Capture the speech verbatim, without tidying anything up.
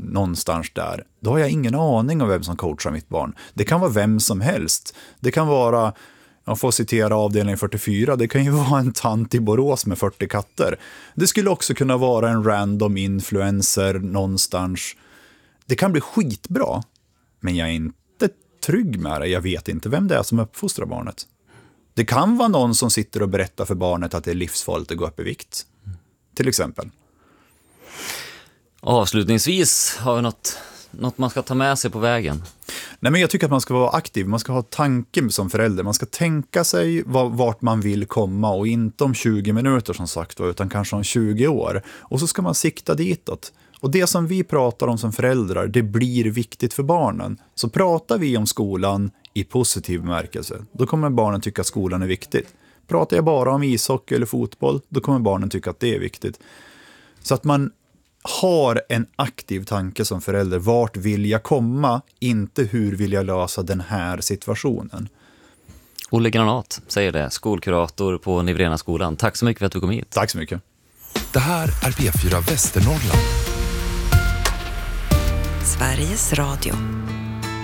någonstans där, då har jag ingen aning om vem som coachar mitt barn. Det kan vara vem som helst. Det kan vara, jag får citera avdelning fyrtiofyra, det kan ju vara en tant i Borås med fyrtio katter. Det skulle också kunna vara en random influencer någonstans. Det kan bli skitbra, men jag är inte trygg med det. Jag vet inte vem det är som uppfostrar barnet. Det kan vara någon som sitter och berättar för barnet att det är livsfarligt att gå upp i vikt. Till exempel. Avslutningsvis, har vi något, något man ska ta med sig på vägen? Nej, men jag tycker att man ska vara aktiv. Man ska ha tanke som förälder. Man ska tänka sig vart man vill komma, och inte om tjugo minuter som sagt, utan kanske om tjugo år. Och så ska man sikta ditåt. Och det som vi pratar om som föräldrar, det blir viktigt för barnen. Så pratar vi om skolan i positiv bemärkelse, då kommer barnen tycka att skolan är viktigt. Pratar jag bara om ishockey eller fotboll, då kommer barnen tycka att det är viktigt. Så att man har en aktiv tanke som förälder. Vart vill jag komma? Inte hur vill jag lösa den här situationen? Olle Granat säger det, skolkurator på Nivrena skolan. Tack så mycket för att du kom hit. Tack så mycket. Det här är P fyra Västernorrland. Sveriges Radio.